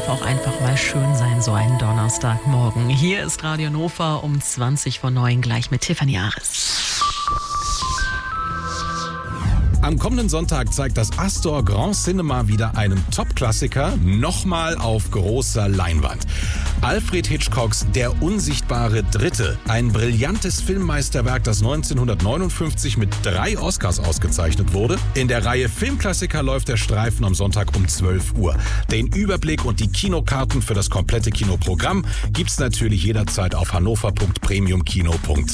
darf auch einfach mal schön sein, so einen Donnerstagmorgen. Hier ist Radio Nova um 20:09 gleich mit Tiffany Ares. Am kommenden Sonntag zeigt das Astor Grand Cinema wieder einen Top-Klassiker, nochmal auf großer Leinwand. Alfred Hitchcocks Der unsichtbare Dritte, ein brillantes Filmmeisterwerk, das 1959 mit 3 Oscars ausgezeichnet wurde. In der Reihe Filmklassiker läuft der Streifen am Sonntag um 12 Uhr. Den Überblick und die Kinokarten für das komplette Kinoprogramm gibt's natürlich jederzeit auf hannover.premiumkino.de.